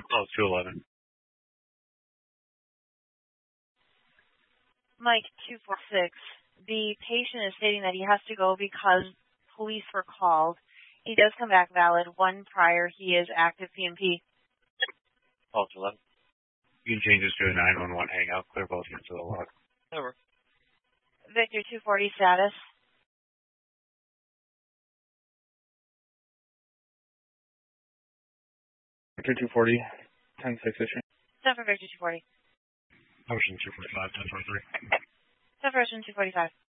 Oh, 211. Mike 246. The patient is stating that he has to go because police were called. He does come back valid. One prior, he is active PMP. Oh, 211. You can change this to a 911 hangout. Clear both into the log. Over. Victor 240 status. Victor 240, 10-6 issue. Step for Victor 240. Ocean 245, 1043. Step for Ocean 245.